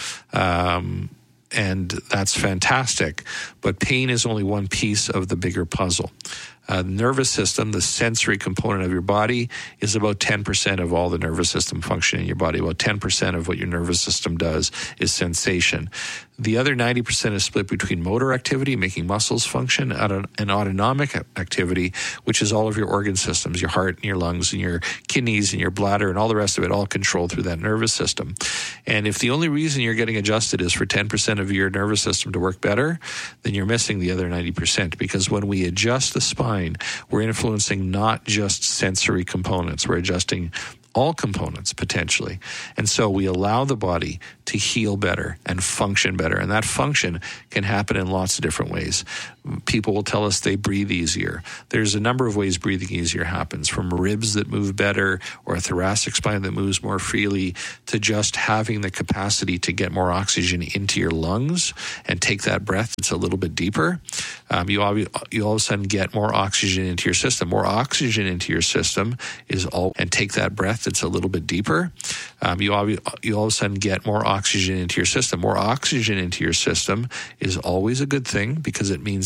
Um And that's fantastic. But pain is only one piece of the bigger puzzle. Uh, the nervous system, the sensory component of your body, is about ten percent of all the nervous system function in your body. About ten percent of what your nervous system does is sensation. The other ninety percent is split between motor activity, making muscles function, and autonomic activity, which is all of your organ systems, your heart and your lungs and your kidneys and your bladder and all the rest of it, all controlled through that nervous system. And if the only reason you're getting adjusted is for ten percent of your nervous system to work better, then you're missing the other ninety percent. Because when we adjust the spine, we're influencing not just sensory components, we're adjusting all components potentially. And so we allow the body to heal better and function better. And that function can happen in lots of different ways. People will tell us they breathe easier. There's a number of ways breathing easier happens, from ribs that move better or a thoracic spine that moves more freely to just having the capacity to get more oxygen into your lungs and take that breath that's a little bit deeper. Um, you, all, you all of a sudden get more oxygen into your system. More oxygen into your system is all, and take that breath that's a little bit deeper. Um, you, all, you all of a sudden get more oxygen into your system. More oxygen into your system is always a good thing because it means